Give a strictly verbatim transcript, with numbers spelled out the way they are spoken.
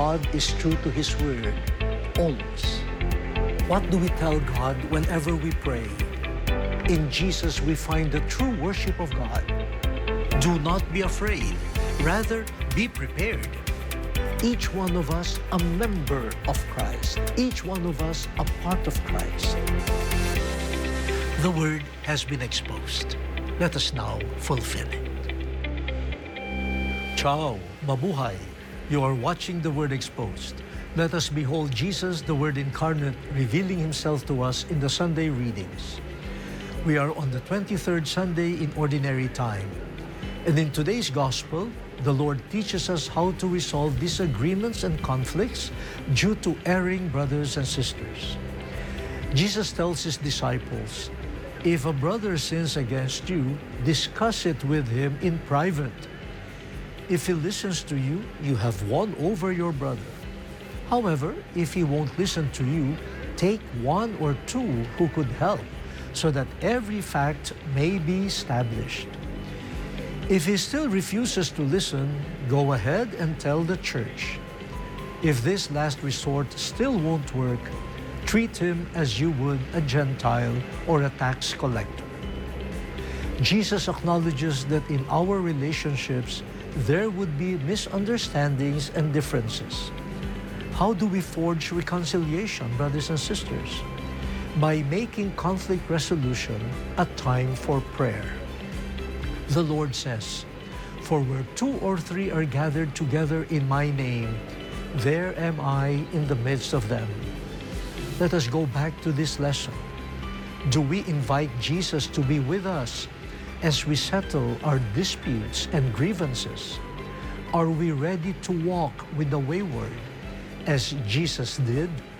God is true to His word, always. What do we tell God whenever we pray? In Jesus we find the true worship of God. Do not be afraid, rather be prepared. Each one of us a member of Christ, each one of us a part of Christ. The word has been exposed. Let us now fulfill it. Ciao, mabuhay. You are watching the Word Exposed. Let us behold Jesus, the Word incarnate, revealing Himself to us in the Sunday readings. We are on the twenty-third Sunday in Ordinary Time. And in today's Gospel, the Lord teaches us how to resolve disagreements and conflicts due to erring brothers and sisters. Jesus tells His disciples, "If a brother sins against you, discuss it with him in private. If he listens to you, you have won over your brother. However, if he won't listen to you, take one or two who could help, so that every fact may be established. If he still refuses to listen, go ahead and tell the church. If this last resort still won't work, treat him as you would a Gentile or a tax collector." Jesus acknowledges that in our relationships, there would be misunderstandings and differences. How do we forge reconciliation, brothers and sisters? By making conflict resolution a time for prayer. The Lord says, "For where two or three are gathered together in my name, there am I in the midst of them." Let us go back to this lesson. Do we invite Jesus to be with us as we settle our disputes and grievances? Are we ready to walk with the wayward, as Jesus did?